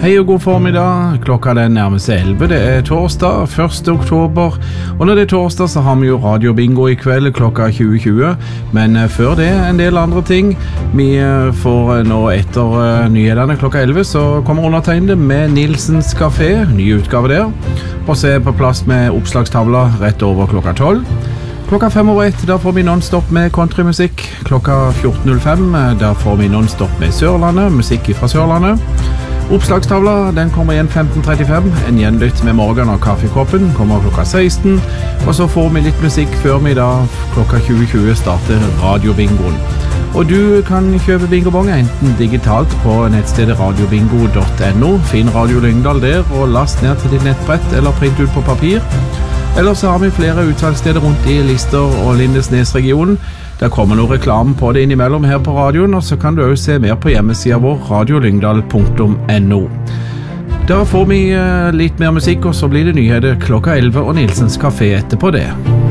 Hei og god formiddag, klokka den nærmer seg 11, det er torsdag, 1. oktober, og når det er torsdag så har vi jo radiobingo i kveld klokka 20.20, men før det en del andre ting. Vi får nå etter nyhetene klokka 11, så kommer undertegnede med Nilsens Café, ny utgave der, og så er på plass med oppslagstavla rett over klokka 12. Klokka 5:01, da får vi non-stop med countrymusikk. Klokka 14.05, da får vi non-stop med Sørlandet, musikk fra Sørlandet. Oppslagstavla, den kommer igjen 15:35, en gjenlytt med Morgan og kaffekoppen kommer klokka 16, og så får vi litt musikk før vi da klokka 20.20 starter radiobingoen. Og du kan kjøpe bingobong enten digitalt på nettstedet radiobingo.no, finn Radio Lyngdal der, og last ned til ditt nettbrett eller print ut på papir. Eller så har vi flere utsalgssteder rundt i Lister og Lindesnes-regionen. Det kommer noe reklame på det innimellom her på radioen, og så kan du også se mer på hjemmesiden vår radiolyngdal.no. Der får vi litt mer musikk, og så blir det nyheter klokka 11 og Nilsens Café etterpå det.